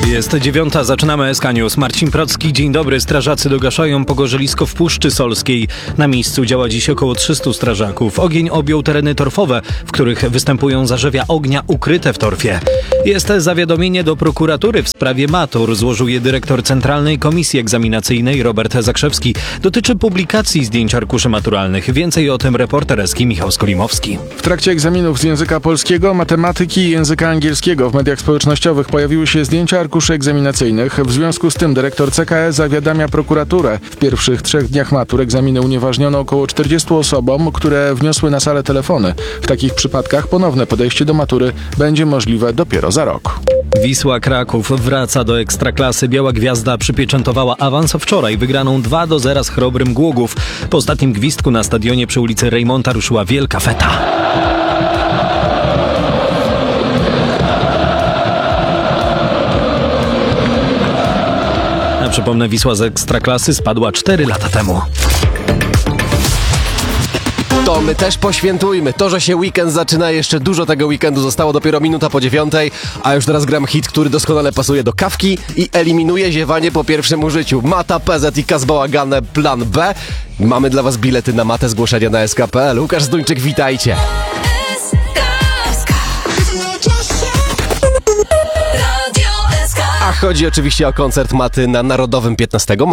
Jest 9, zaczynamy SK News. Marcin Procki, dzień dobry. Strażacy dogaszają pogorzelisko w Puszczy Solskiej. Na miejscu działa dziś około 300 strażaków. Ogień objął tereny torfowe, w których występują zarzewia ognia ukryte w torfie. Jest zawiadomienie do prokuratury w sprawie matur. Złożył je dyrektor Centralnej Komisji Egzaminacyjnej Robert Zakrzewski. Dotyczy publikacji zdjęć arkuszy maturalnych. Więcej o tym reporter SK Michał Skolimowski. W trakcie egzaminów z języka polskiego, matematyki i języka angielskiego w mediach społecznościowych pojawiły się zdjęcia arkuszy egzaminacyjnych. W związku z tym dyrektor CKE zawiadamia prokuraturę. W pierwszych 3 dniach matur egzaminy unieważniono około 40 osobom, które wniosły na salę telefony. W takich przypadkach ponowne podejście do matury będzie możliwe dopiero za rok. Wisła Kraków wraca do Ekstraklasy. Biała Gwiazda przypieczętowała awans wczoraj wygraną 2-0 z Chrobrym Głogów. Po ostatnim gwizdku na stadionie przy ulicy Rejmonta ruszyła wielka feta. A przypomnę, Wisła z Ekstraklasy spadła 4 lata temu. To my też poświętujmy. To, że się weekend zaczyna, jeszcze dużo tego weekendu zostało, dopiero minuta po 9, a już teraz gram hit, który doskonale pasuje do kawki i eliminuje ziewanie po pierwszym użyciu. Mata, PZ i Kaz Bałagane, plan B. Mamy dla was bilety na matę, zgłoszenia na sk.pl. Łukasz Zduńczyk, witajcie. A chodzi oczywiście o koncert Maty na Narodowym 15